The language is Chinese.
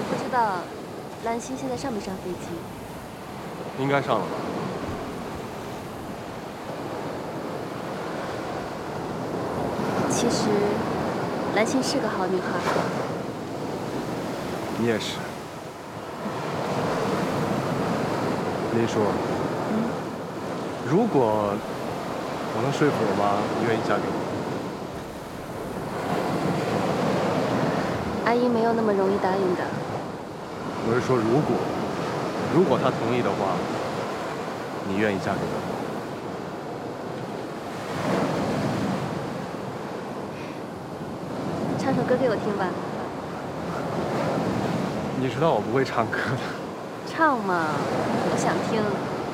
不知道兰心现在上没上飞机？ 应该上了吧？ 其实，兰心是个好女孩。 你也是。林叔，如果我能说服我妈，你愿意嫁给我？ 阿姨没有那么容易答应的。 我是说，如果她同意的话，你愿意嫁给我？ 唱首歌给我听吧。 你知道我不会唱歌的。 唱嘛，我想听。